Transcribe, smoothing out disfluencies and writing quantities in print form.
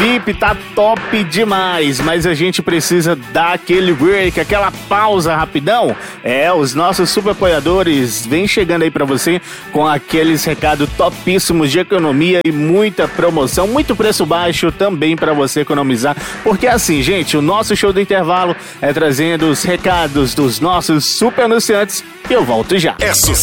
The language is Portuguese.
VIP tá top demais, mas a gente precisa dar aquele break, aquela pausa rapidão. Os nossos super apoiadores vêm chegando aí pra você com aqueles recados topíssimos de economia e muita promoção, muito preço baixo também pra você economizar, porque assim, gente, o nosso show do intervalo é trazendo os recados dos nossos super anunciantes e eu volto já. É sucesso!